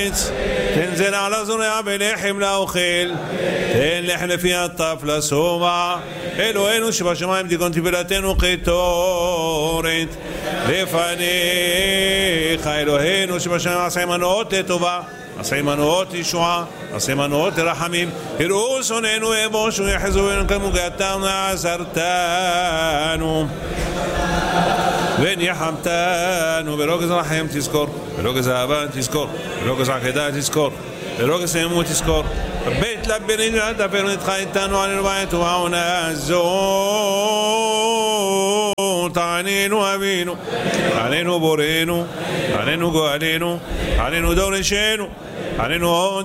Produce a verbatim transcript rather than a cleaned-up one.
تنزل على زرع بلحم לאוכל, תן לחם לפי הטף לשובע, אלוהינו שבשמיים תכון תפילתנו כתורת לפניך, אלוהינו שבשמיים עשה עמנו אות לטובה, עשה עמנו אות ישועה, עשה עמנו אות לרחמים, יראו שונאינו יבושו יחזו בנו כמוגעתם עזרתנו וניחמתנו, ולא גזר החיים תזכור, ולא גזר אהבה תזכור, ולא גזר עקדה תזכור, ולא גזר אמות תזכור, בית לבירים ועד אפר נתך איתנו עלינו בעת ובעונה הזאת, עלינו אבינו, עלינו בורנו, עלינו גואלנו, עלינו דורשנו, עלינו עוד